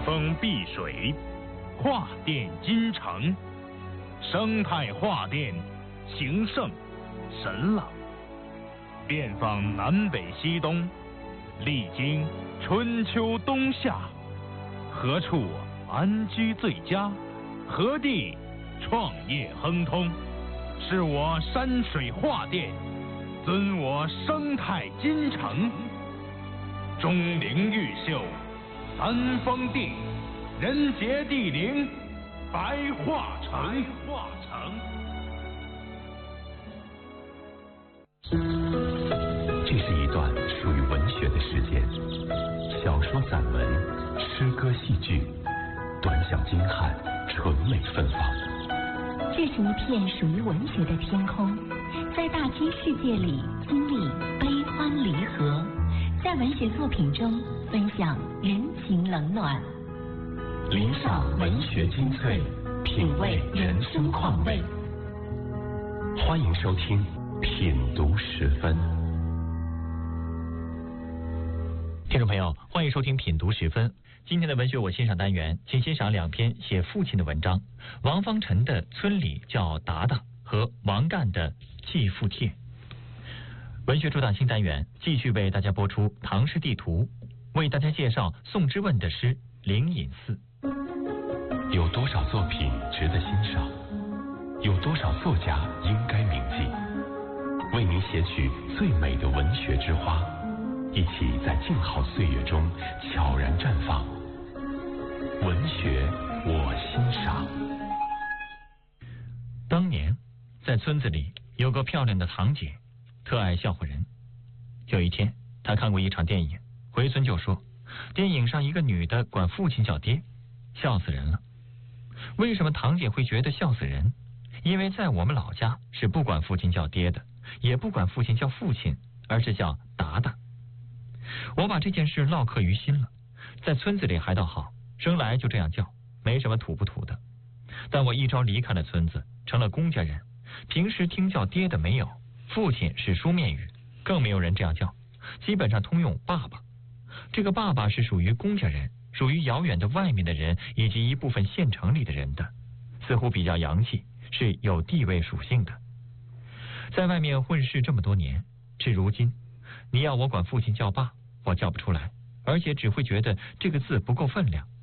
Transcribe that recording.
风碧水，画殿金城，生态画殿，形胜神朗。遍访南北西东，历经春秋冬夏，何处安居最佳？何地创业亨通？是我山水画殿，尊我生态金城。钟灵毓秀，三峰地，人杰地灵，白桦城。 这是一段属于文学的时间，小说、散文、诗歌、戏剧，短小精悍，纯美芬芳。 这是一片属于文学的天空，在大千世界里经历悲欢离合，在文学作品中分享人情冷暖， 聆赏文学精粹，品味人生况味。欢迎收听品读十分。 听众朋友，欢迎收听品读十分。今天的文学我欣赏单元，请欣赏两篇写父亲的文章：王方辰的《村里叫达达》和王干的《继父帖》。文学主打新单元继续为大家播出唐诗地图，为大家介绍宋之问的诗《灵隐寺》。 有多少作品值得欣赏？有多少作家应该铭记？为您写取最美的文学之花，一起在静好岁月中悄然绽放。文学我欣赏。 当年在村子里有个漂亮的堂姐，特爱笑话人。有一天她看过一场电影，回村就说电影上一个女的管父亲叫爹，笑死人了。为什么堂姐会觉得笑死人？因为在我们老家是不管父亲叫爹的，也不管父亲叫父亲，而是叫达达。我把这件事烙刻于心了，在村子里还倒好，生来就这样叫，没什么土不土的。但我一朝离开了村子，成了公家人，平时听叫爹的没有，父亲是书面语，更没有人这样叫，基本上通用爸爸。这个爸爸是属于公家人，属于遥远的外面的人以及一部分县城里的人的，似乎比较洋气，是有地位属性的。在外面混世这么多年，至如今你要我管父亲叫爸，我叫不出来，而且只会觉得这个字不够分量，